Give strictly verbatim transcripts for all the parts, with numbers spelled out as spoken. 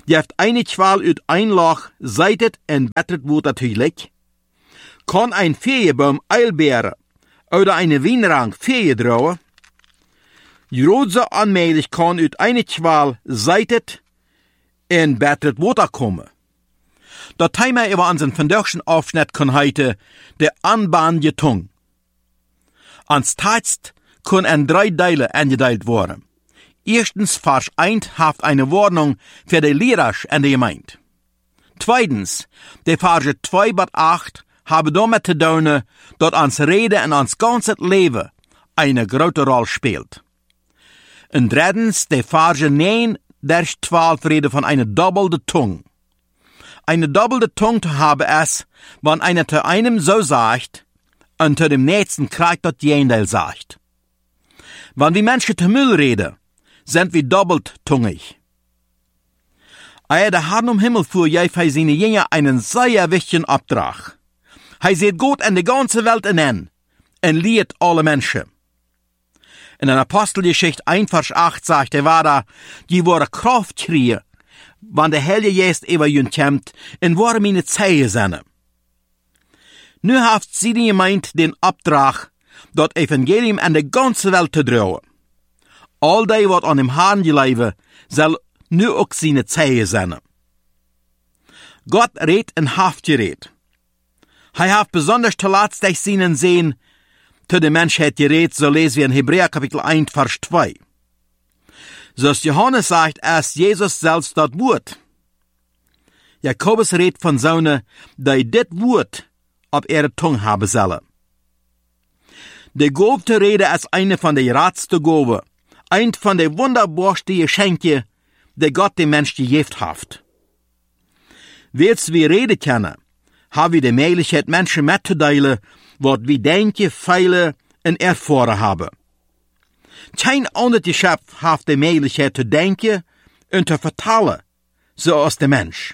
Die heeft eine Qual uit ein Loch, seitet en bettet wordt natuurlijk. Kann ein Feenboom eilbeeren oder eine Wienrank Feen drauen. Jodse allmählich kann uit eine Qual seitet en bettet wordt komen. Dat Thema über unseren vandaagschen Aufschnitt kann heute der anbahnende Tung. Ans Text kann in drei Teile eingeteilt worden. Erstens, Vers eins haft eine Warnung für die Lehrer in der Gemeinde. Zweitens, die Verse zwei bis acht haben damit zu tun, dass ans Rede und ans ganze Leben eine große Rolle spielt. Und drittens, die Verse neun bis zwölf reden von einer doppelten Tung. Eine doppelte Tung zu haben ist, wenn einer zu einem so sagt und zu dem nächsten kriegt das Gegenteil sagt. Wenn wir Menschen zu Müll reden, sind wir doppelt tungig. Er der Herr im Himmel fuhr je für seine Jünger einen sehr wichtigen Auftrag. Er sieht Gott in die ganze Welt in und liebt alle Menschen. In der Apostelgeschichte eins Vers acht sagt er weiter, die wurde Kraft kriegen, wann der Heilige Geist über ihn kommt, und wurde meine Zeichen sein. Nu haft sie die Gemeinde den Auftrag, das Evangelium an der ganzen Welt zu trauen. All die, wat an dem Herrn geleiven, soll nu auch seine Zeichen sein. Gott redt in Haft geredet. Er hat besonders zuletzt durch seinen Sehen zu der Menschheit geredet, so lesen wir in Hebräer Kapitel eins, Vers zwei. So ist Johannes sagt, erst Jesus selbst das Wort. Jakobus redet von Söhne, die dit Wort auf ihre Tung haben sollen. Die Gabe Rede ist eine von der ratsten Gaben, ein von der wunderbarsten Geschenke, die Gott dem Mensch gegeben hat. Weils wir reden können, haben wir die Möglichkeit, Menschen mitzuteilen, was wir denken, fühlen und erfahren haben. Kein anderes Geschöpf hat die Möglichkeit zu denken und zu vertellen, so als der Mensch.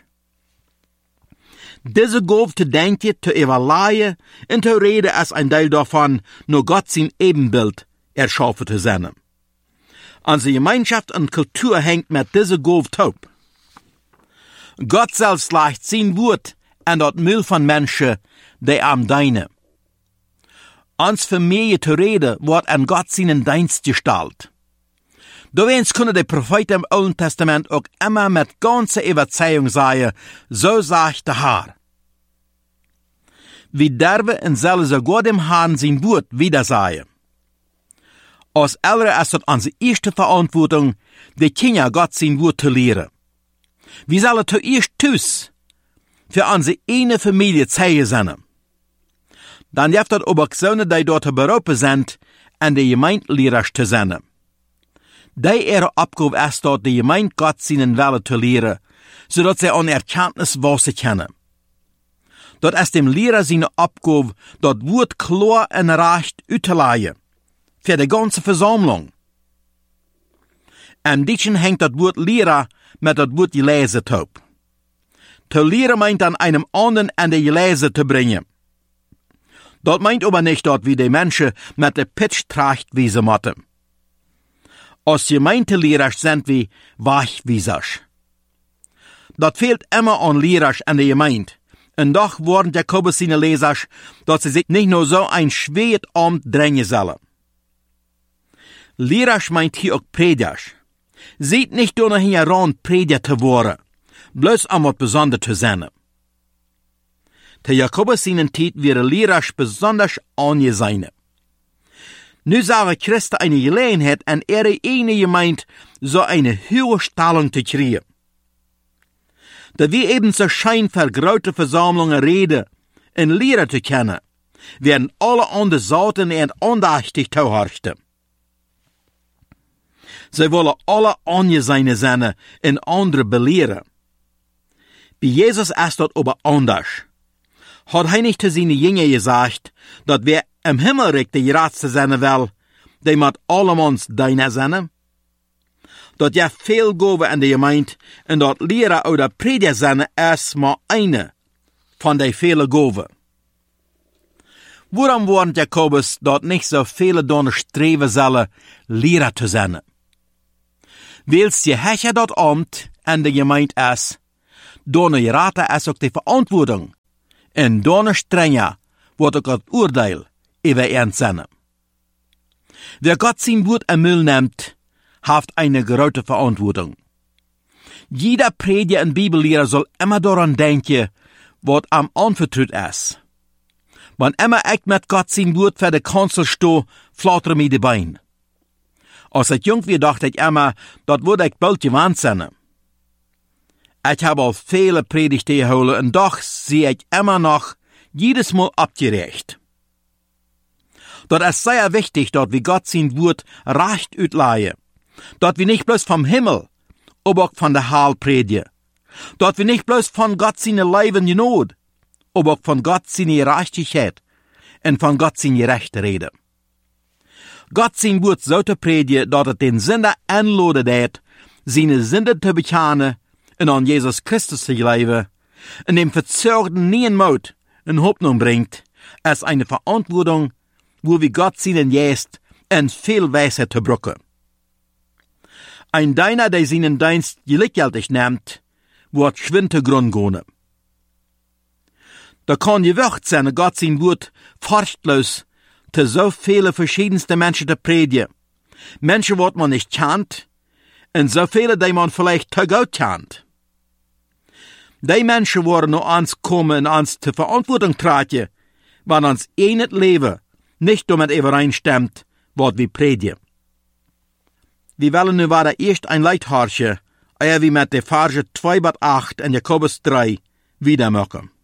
Diese Gabe zu denken, zu evaluieren und zu reden ist ein Teil davon, nur Gott sein Ebenbild erschaffen zu sein. Unsere Gemeinschaft und Kultur hängt mit dieser Gabe taub. Gott selbst legt sein Wort an das Müll von Menschen, die am Deine. Uns Familie zu reden, wird an Gott seinen Dienst gestellt. Daweins können die Propheten im Alten Testament auch immer mit ganzer Überzeugung sagen, so sagt der Herr. Wir dürfen und sollen sogar dem Herrn sein Wort wieder sagen. Als Eltern ist das unsere erste Verantwortung, die Kinder Gott sein Wort zu lehren. Wir sollen zuerst tun, für unsere eine Familie zeigen sein. Dann gibt es aber Söhne, die dort berufen sind, an die Gemeindelehrer zu sein. Die ihre Aufgabe ist dort, die Gemeinde Gott seinen Wille zu lehren, sodass sie an Erkenntnis wachsen können. Dort ist dem Lehrer seine Aufgabe, das Wort klar und recht auszulegen, für die ganze Versammlung. Am Ditchen hängt das Wort Lehrer mit das Wort gelesen taub. Zu lehren meint an einem anderen an die Gelesen zu bringen. Das meint aber nicht, dass wir die Menschen mit der Pitch tracht wiesen müssen. Als Gemeindelehrer sind wir Wachwiesers. Das fehlt immer an Lehrer an der Gemeinde. Und doch wurden Jakobus seine Leser, dass sie sich nicht nur so ein schweres Amt drängen sollen. Lehrer meint hier auch Prediger. Seht nicht nur heran, Prediger zu werden, bloß um was Besonderes zu sein. Der Jakobus seinen Tit wäre Lehrer besonders angesehen. Nu sage Christen eine Gelegenheit, an ihre eine Gemeinde so eine hohe Stellung zu kriegen. Da wir eben so schein für große Versammlungen reden und lehren zu können, werden alle anderen Sorten und andächtig zuhören. Sie wollen alle angesehen sein und andere belehren. Bei Jesus ist das aber anders. Hat er nicht zu seinen Jüngern gesagt, dass wer im Himmelreich die Ratste sein will, der muss allemans deiner sein? Dat ja veel Gaben in der Gemeinde und dat Lehrer oder Prediger sein ist mal eine von den vielen Gaben. Warum warnt Jakobus, dat nicht so viele dann streben sollen, Lehrer zu sein? Wils je hecher dat amt en de gemeente is, dan je rate is ook de verantwoording. En dan strenger wordt ook het oordeel over eenzinnen. Wer Gott sein Wort am Müll nimmt, hat eine große Verantwortung. Jeder Prediger und Bibellehrer soll immer daran denken, was am anvertraut ist. Wenn immer ich mit Gott sein Wort für die Kanzel stehe, flattern mir die Beine. Als ich jung war, dachte ich immer, das würde ich bald gewandt sein. Ich habe al viele Predigten geholt und doch sehe ich immer noch jedes Mal abgerecht. Dat ist sehr wichtig, dass wir Gott sein Wort recht utleihen. Dass wir nicht bloß vom Himmel, aber auch von der Hall predigen. Dass wir nicht bloß von Gott seine Leben Not, aber auch von Gott seine Gerechtigkeit und von Gott seine Rechte reden. Gott sein Wort so zu predigen, dass es den Sünder anladen wird, seine Sünde zu bekennen und an Jesus Christus zu glauben, und dem Verzörgten nie in Mut und Hoffnung bringt, ist eine Verantwortung, wo wir Gott seinen Geist und viel Weisheit zu brücken. Ein Deiner, der seinen Dienst gleichgültig nimmt, wird schwind zu Grund gehen. Da kann gewirkt sein, Gott sein Wort furchtlos zu so viele verschiedenste Menschen zu predigen. Menschen, die man nicht kennt, und so viele, die man vielleicht zu gut kennt. Die Menschen wollen noch ans kommen und ans zur Verantwortung tragen, wenn uns eh nicht leben, nicht damit übereinstimmt, was wir predigen. Wir wollen nu weiter erst ein Leid horchen, ehe wir mit der Verse zwei bis acht in Jakobus drei wiedermachen.